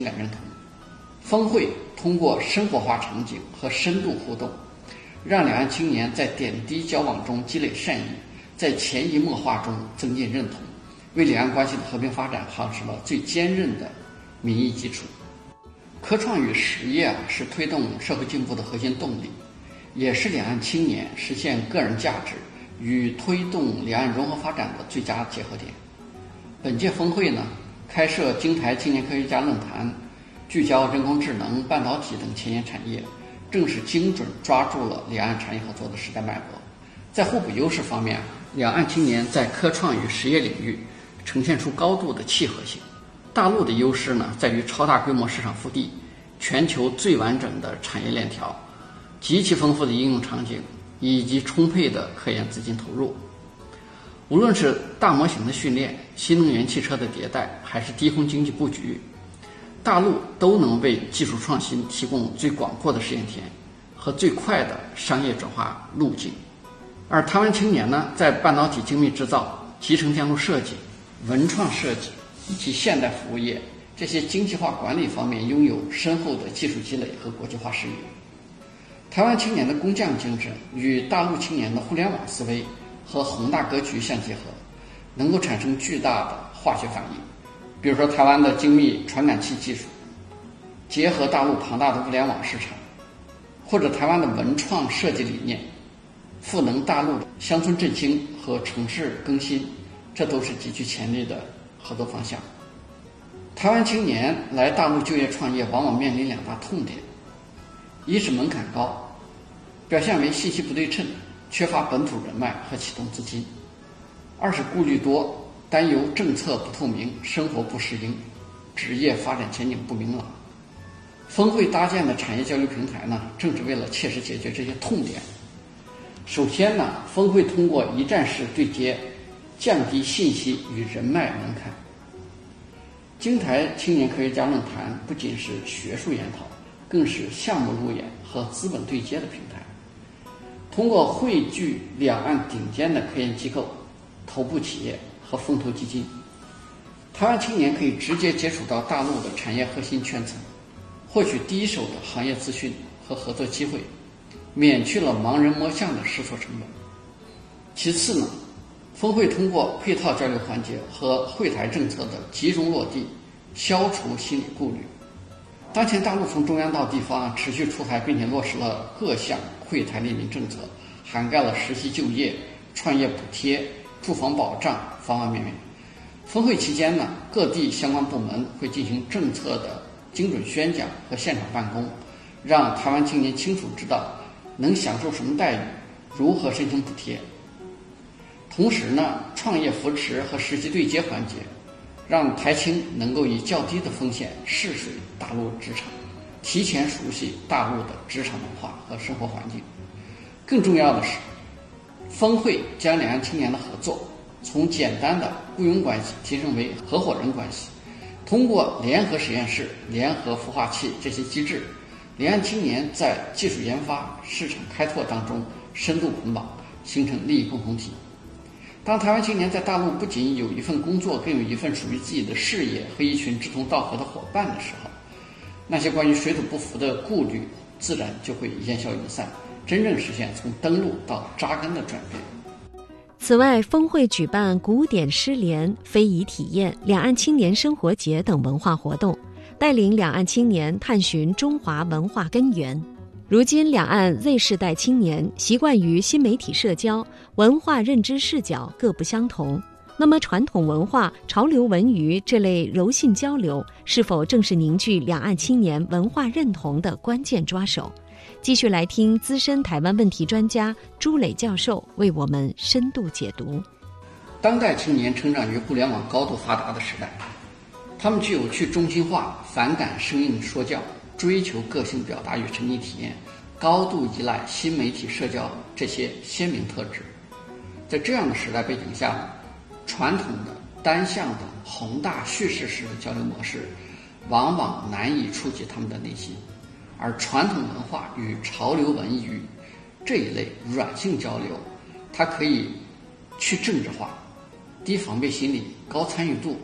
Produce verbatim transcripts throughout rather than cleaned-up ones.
感认同。峰会通过生活化场景和深度互动，让两岸青年在点滴交往中积累善意，在潜移默化中增进认同，为两岸关系的和平发展夯实了最坚韧的民意基础。科创与实业啊，是推动社会进步的核心动力，也是两岸青年实现个人价值与推动两岸融合发展的最佳结合点。本届峰会呢，开设京台青年科学家论坛，聚焦人工智能、半导体等前沿产业，正是精准抓住了两岸产业合作的时代脉搏。在互补优势方面，两岸青年在科创与实业领域呈现出高度的契合性。大陆的优势呢，在于超大规模市场腹地、全球最完整的产业链条、极其丰富的应用场景以及充沛的科研资金投入。无论是大模型的训练、新能源汽车的迭代，还是低空经济布局，大陆都能为技术创新提供最广阔的实验田和最快的商业转化路径。而台湾青年呢，在半导体精密制造、集成电路设计、文创设计以及现代服务业这些精细化管理方面拥有深厚的技术积累和国际化视野。台湾青年的工匠精神与大陆青年的互联网思维和宏大格局相结合，能够产生巨大的化学反应。比如说台湾的精密传感器技术结合大陆庞大的物联网市场，或者台湾的文创设计理念赋能大陆的乡村振兴和城市更新，这都是极具潜力的合作方向。台湾青年来大陆就业创业往往面临两大痛点，一是门槛高，表现为信息不对称，缺乏本土人脉和启动资金；二是顾虑多，担忧政策不透明，生活不适应，职业发展前景不明朗。峰会搭建的产业交流平台呢，正是为了切实解决这些痛点。首先呢，峰会通过一站式对接，降低信息与人脉门槛。京台青年科学家论坛不仅是学术研讨，更是项目路演和资本对接的平台。通过汇聚两岸顶尖的科研机构、头部企业和风投基金，台湾青年可以直接接触到大陆的产业核心圈层，获取第一手的行业资讯和合作机会，免去了盲人摸象的试错成本。其次呢，峰会通过配套交流环节和会台政策的集中落地，消除心理顾虑。当前大陆从中央到地方持续出台并且落实了各项会台利民政策，涵盖了实习就业、创业补贴、住房保障，方方面面。峰会期间呢，各地相关部门会进行政策的精准宣讲和现场办公，让台湾青年清楚知道能享受什么待遇，如何申请补贴。同时呢，创业扶持和实习对接环节，让台青能够以较低的风险试水大陆职场，提前熟悉大陆的职场文化和生活环境。更重要的是，峰会将两岸青年的合作从简单的雇佣关系提升为合伙人关系，通过联合实验室、联合孵化器这些机制，两岸青年在技术研发、市场开拓当中深度捆绑，形成利益共同体。当台湾青年在大陆不仅有一份工作，更有一份属于自己的事业和一群志同道合的伙伴的时候，那些关于水土不服的顾虑自然就会烟消云散，真正实现从登陆到扎根的转变。 此外，峰会举办古典诗联、非遗体验、两岸青年生活节等文化活动，带领两岸青年探寻中华文化根源。如今两岸 Z 世代青年习惯于新媒体社交，文化认知视角各不相同，那么传统文化、潮流文娱这类柔性交流，是否正是凝聚两岸青年文化认同的关键抓手？继续来听资深台湾问题专家朱磊教授为我们深度解读。 当代青年成长于互联网高度发达的时代，他们具有去中心化、反感生硬说教、追求个性表达与沉浸体验、高度依赖新媒体社交这些鲜明特质。在这样的时代背景下，传统的单向的宏大叙事式的交流模式往往难以触及他们的内心，而传统文化与潮流文娱这一类软性交流，它可以去政治化、低防备心理、高参与度、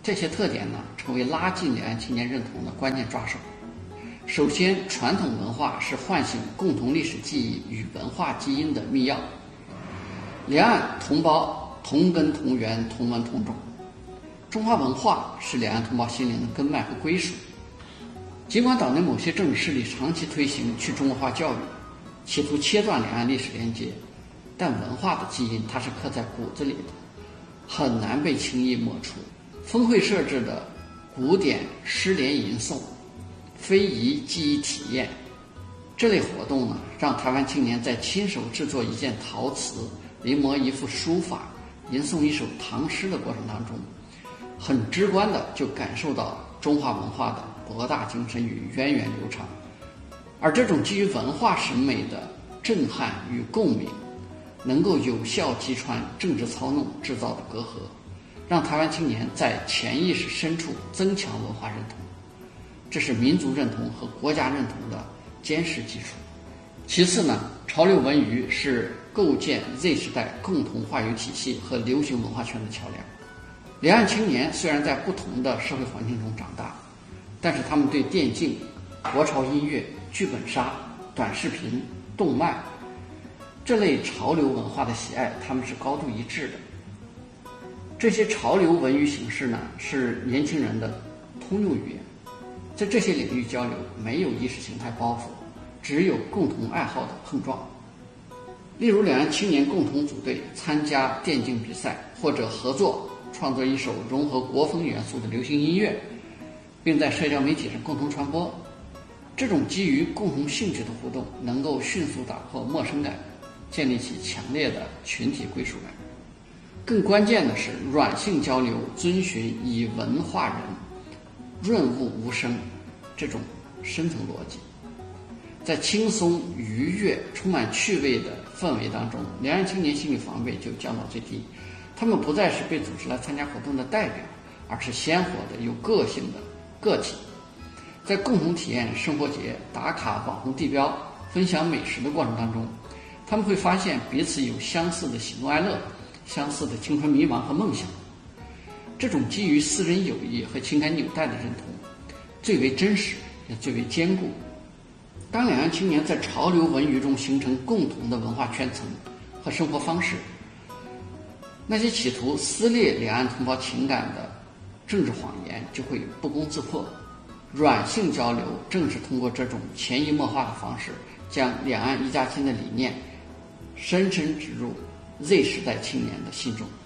这些特点呢，成为拉近两岸青年认同的关键抓手。首先，传统文化是唤醒共同历史记忆与文化基因的密钥。两岸同胞同根同源同文同种，中华文化是两岸同胞心灵的根脉和归属。尽管岛内某些政治势力长期推行去中国化教育，企图切断两岸历史连接，但文化的基因它是刻在骨子里的，很难被轻易抹除。峰会设置的古典诗联吟诵、非遗记忆体验这类活动呢，让台湾青年在亲手制作一件陶瓷、临摹一幅书法、吟诵一首唐诗的过程当中，很直观的就感受到中华文化的博大精深与源远流长。而这种基于文化审美的震撼与共鸣，能够有效击穿政治操弄制造的隔阂，让台湾青年在潜意识深处增强文化认同，这是民族认同和国家认同的坚实基础。其次呢，潮流文娱是构建 Z 时代共同话语体系和流行文化圈的桥梁。两岸青年虽然在不同的社会环境中长大，但是他们对电竞、国潮音乐、剧本杀、短视频、动漫这类潮流文化的喜爱，他们是高度一致的。这些潮流文娱形式呢，是年轻人的通用语言，在这些领域交流没有意识形态包袱，只有共同爱好的碰撞。例如，两岸青年共同组队参加电竞比赛，或者合作创作一首融合国风元素的流行音乐，并在社交媒体上共同传播。这种基于共同兴趣的互动，能够迅速打破陌生感，建立起强烈的群体归属感。更关键的是，软性交流遵循以文化人、润物无声这种深层逻辑。在轻松、愉悦、充满趣味的氛围当中，两岸青年心理防备就降到最低。他们不再是被组织来参加活动的代表，而是鲜活的、有个性的个体。在共同体验生活节、打卡网红地标、分享美食的过程当中，他们会发现彼此有相似的喜怒哀乐，相似的青春迷茫和梦想。这种基于私人友谊和情感纽带的认同，最为真实，也最为坚固。当两岸青年在潮流文娱中形成共同的文化圈层和生活方式，那些企图撕裂两岸同胞情感的政治谎言就会不攻自破。软性交流正是通过这种潜移默化的方式，将两岸一家亲的理念深深植入 Z 时代青年的心中。